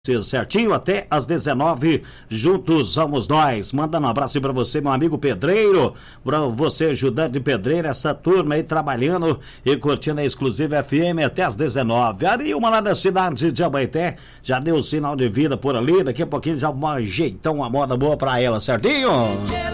Certinho, até às 19, juntos somos nós. Mandando um abraço pra você, meu amigo pedreiro, pra você, ajudante de pedreiro, essa turma aí trabalhando e curtindo a Exclusiva FM até às 19. Ali uma lá da cidade de Abaeté já deu sinal de vida por ali, daqui a pouquinho já um jeitão, uma moda boa pra ela, certinho?